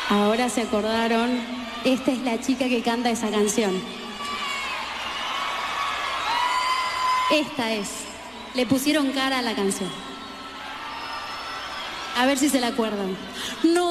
Ahora se acordaron, esta es la chica que canta esa canción. Esta es. Le pusieron cara a la canción. A ver si se la acuerdan. No